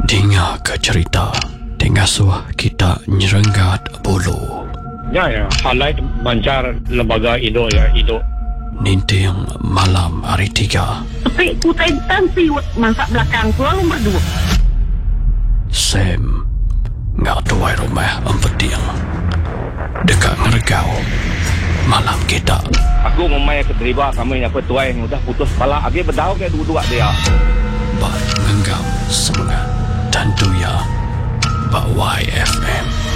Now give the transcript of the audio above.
Dengar ke cerita Tengasuh kita nyerenggat bulu. Ya, halai bancar lembaga Indo ya, Indo. Ninting malam hari 3. Tapi kutai siwet masak belakang ku lalu berdua. Sam ngak tuai rumah empeting dekat ngeregau malam kita. Aku memang keterima kamu yang apa tuai yang udah putus kepala. Agi berdau ke dua-dua dia. Bak ngenggam semangat dan tuya Bak YFM.